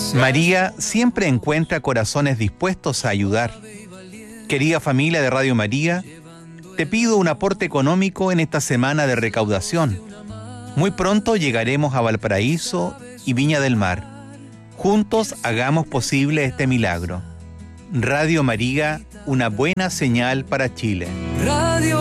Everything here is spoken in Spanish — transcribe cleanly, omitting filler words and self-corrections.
María siempre encuentra corazones dispuestos a ayudar. Querida familia de Radio María, te pido un aporte económico en esta semana de recaudación. Muy pronto llegaremos a Valparaíso y Viña del Mar. Juntos hagamos posible este milagro. Radio María, una buena señal para Chile.